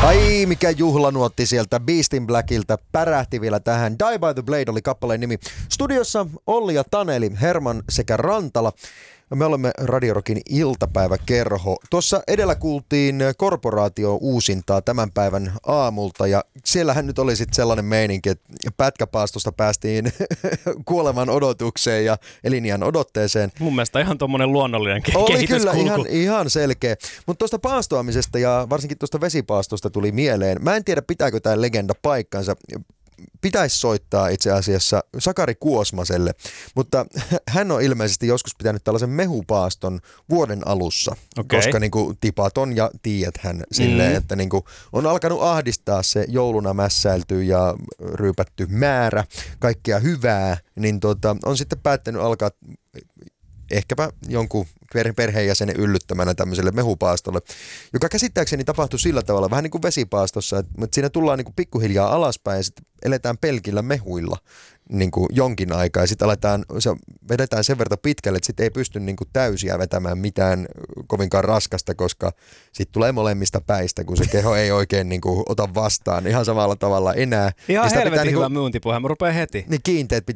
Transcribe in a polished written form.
Ai mikä juhlanuotti sieltä Beast in Blackiltä pärähti vielä tähän. Die by the Blade oli kappaleen nimi. Studiossa Olli ja Taneli, Herman sekä Rantala. Me olemme Radio Rockin iltapäiväkerho. Tuossa edellä kuultiin Korporaatio-uusintaa tämän päivän aamulta ja siellähän nyt oli sitten sellainen meininki, että pätkäpaastosta päästiin kuoleman odotukseen ja eliniän odotteeseen. Mun mielestä ihan tuommoinen luonnollinen kehityskulku. Oli kyllä ihan selkeä. Mutta tuosta paastoamisesta ja varsinkin tuosta vesipaastosta tuli mieleen. Mä en tiedä pitääkö tämä legenda paikkansa. Pitäisi soittaa itse asiassa Sakari Kuosmaselle, mutta hän on ilmeisesti joskus pitänyt tällaisen mehupaaston vuoden alussa, koska niinku tipaton ja tiedät hän silleen, että niinku on alkanut ahdistaa se jouluna mässäilty ja ryypätty määrä, kaikkea hyvää, niin on sitten päättänyt alkaa ehkäpä jonkun perheenjäsenen yllyttämänä tämmöiselle mehupaastolle, joka käsittääkseni tapahtui sillä tavalla, vähän niin kuin vesipaastossa, että siinä tullaan niin kuin pikkuhiljaa alaspäin ja sitten eletään pelkillä mehuilla niin kuin jonkin aikaa ja sitten vedetään sen verran pitkälle, että sitten ei pysty niin kuin täysiä vetämään mitään kovinkaan raskasta, koska sitten tulee molemmista päistä, kun se keho ei oikein niin kuin ota vastaan ihan samalla tavalla enää. Ihan niin helvetin pitää, hyvä niin myyntipuhe, mä rupean heti. Niin kiinteet